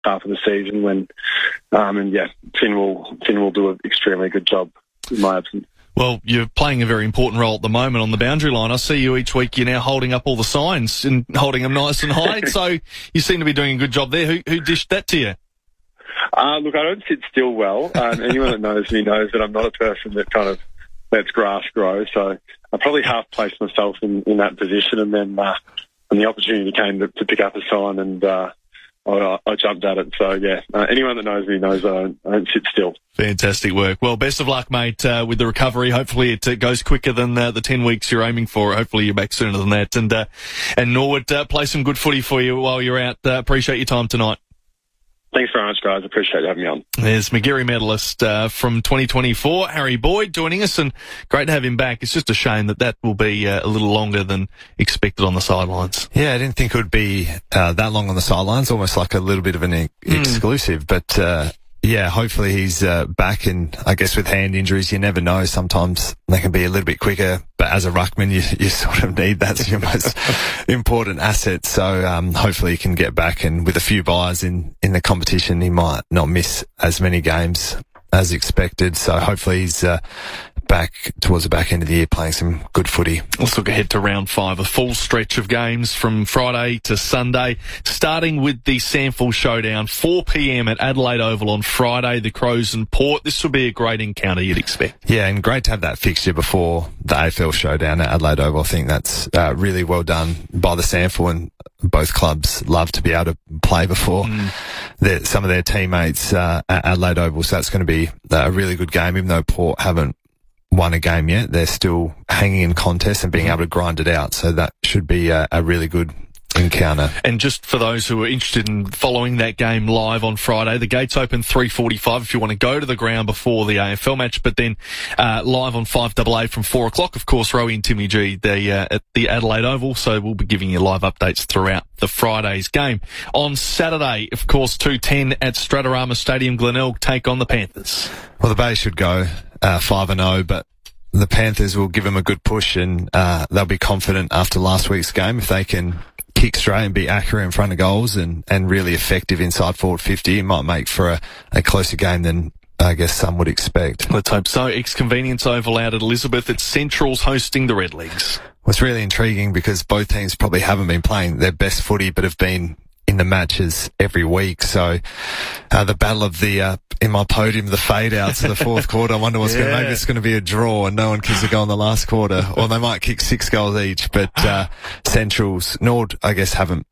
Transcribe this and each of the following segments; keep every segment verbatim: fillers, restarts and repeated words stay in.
half of the season. When um, and yeah, Finn will Finn will do an extremely good job in my absence. Well, you're playing a very important role at the moment on the boundary line. I see you each week. You're now holding up all the signs and holding them nice and high. So you seem to be doing a good job there. Who, who dished that to you? Uh, look, I don't sit still well. Um, anyone that knows me knows that I'm not a person that kind of lets grass grow. So I probably half placed myself in, in that position, and then uh, when the opportunity came to, to pick up a sign, and uh, I, I jumped at it. So, yeah, uh, anyone that knows me knows I don't, I don't sit still. Fantastic work. Well, best of luck, mate, uh, with the recovery. Hopefully it uh, goes quicker than uh, the ten weeks you're aiming for. Hopefully you're back sooner than that. And uh, and Norwood, uh, play some good footy for you while you're out. Uh, appreciate your time tonight. Thanks very much, guys. Appreciate you having me on. There's McGarry medalist uh, from twenty twenty-four, Harry Boyd, joining us, and great to have him back. It's just a shame that that will be uh, a little longer than expected on the sidelines. Yeah, I didn't think it would be uh, that long on the sidelines, almost like a little bit of an e- Mm. exclusive. But, uh, yeah, hopefully he's uh, back, and I guess with hand injuries, you never know. Sometimes they can be a little bit quicker, but as a ruckman, you, you sort of need that's your most important asset. So um, hopefully he can get back, and with a few buys in, in the competition, he might not miss as many games as expected. So hopefully he's uh, back towards the back end of the year playing some good footy. Let's look ahead to round five, a full stretch of games from Friday to Sunday, starting with the Sample Showdown, four p.m. at Adelaide Oval on Friday, the Crows and Port. This will be a great encounter, you'd expect. Yeah, and great to have that fixture before the A F L Showdown at Adelaide Oval. I think that's uh, really well done by the Sample, and both clubs love to be able to play before mm. their, some of their teammates uh, at Adelaide Oval. So that's going to be a really good game, even though Port haven't won a game yet. They're still hanging in contest and being able to grind it out. So that should be a, a really good encounter. And just for those who are interested in following that game live on Friday, the gates open three forty-five if you want to go to the ground before the A F L match, but then uh, live on five A A from four o'clock, of course, Rowie and Timmy G the, uh, at the Adelaide Oval, so we'll be giving you live updates throughout the Friday's game. On Saturday, of course, two ten at Stratorama Stadium, Glenelg take on the Panthers. Well, the Bay should go uh, five and oh, but the Panthers will give them a good push, and uh, they'll be confident after last week's game if they can kick straight and be accurate in front of goals and, and really effective inside forward fifty. It might make for a, a closer game than I guess some would expect. Let's hope so. Ex-Convenience Oval out at Elizabeth. It's Central's hosting the Redlegs. Well, it's really intriguing because both teams probably haven't been playing their best footy but have been in the matches every week. So uh, the battle of the, uh, in my podium, the fade outs of the fourth quarter. I wonder what's yeah. going to, maybe it's going to be a draw and no one kicks a goal in the last quarter, or they might kick six goals each. But uh, Central's, Nord, I guess, haven't,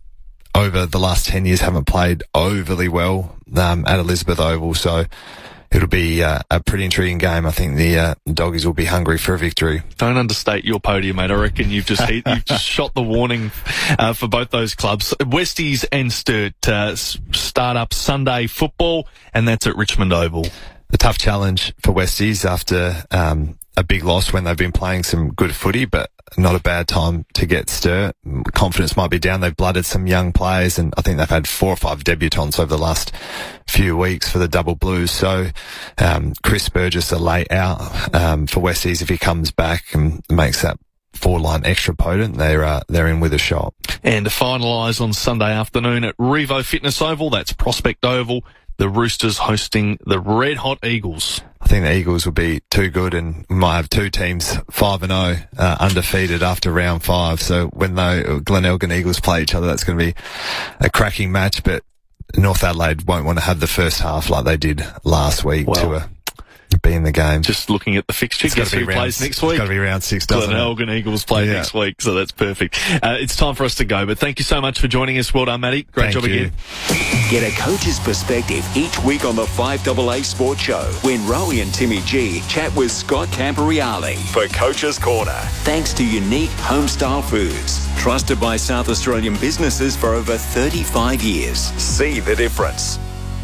over the last ten years, haven't played overly well um, at Elizabeth Oval. So it'll be uh, a pretty intriguing game. I think the uh, Doggies will be hungry for a victory. Don't understate your podium, mate. I reckon you've just hit, you've just shot the warning uh, for both those clubs. Westies and Sturt uh, start up Sunday football, and that's at Richmond Oval. A tough challenge for Westies after um, a big loss when they've been playing some good footy, but not a bad time to get Sturt. Confidence might be down. They've blooded some young players, and I think they've had four or five debutants over the last few weeks for the Double Blues. So um, Chris Burgess a late out um, for Westies. If he comes back and makes that four line extra potent, they're uh, they're in with a shot. And to finalise on Sunday afternoon at Revo Fitness Oval, that's Prospect Oval, the Roosters hosting the Red Hot Eagles. I think the Eagles will be too good, and we might have two teams five and oh uh, undefeated after round five. So when the Glenelg and Eagles play each other, that's going to be a cracking match. But North Adelaide won't want to have the first half like they did last week well, to uh, be in the game. Just looking at the fixture, guess who round, plays next week? It's got to be round six, doesn't Glenelg it? and Eagles play yeah. next week, so that's perfect. Uh, it's time for us to go, but thank you so much for joining us. Well done, Matty. Great thank job you. again. Get a coach's perspective each week on the five A A Sports Show when Rowie and Timmy G chat with Scott Camporeale for Coach's Corner. Thanks to Unique Homestyle Foods, trusted by South Australian businesses for over thirty-five years. See the difference.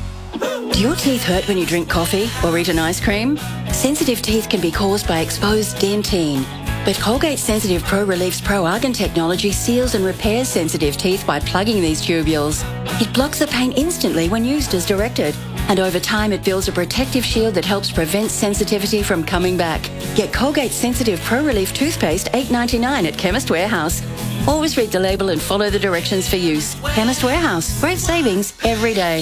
Do your teeth hurt when you drink coffee or eat an ice cream? Sensitive teeth can be caused by exposed dentine. But Colgate Sensitive Pro Relief's Pro Argan technology seals and repairs sensitive teeth by plugging these tubules. It blocks the pain instantly when used as directed. And over time, it builds a protective shield that helps prevent sensitivity from coming back. Get Colgate Sensitive Pro Relief toothpaste eight ninety-nine at Chemist Warehouse. Always read the label and follow the directions for use. Chemist Warehouse. Great savings every day.